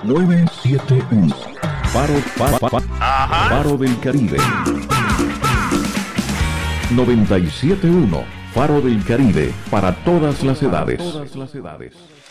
971. Faro del Caribe. 97.1. Faro del Caribe para todas las edades.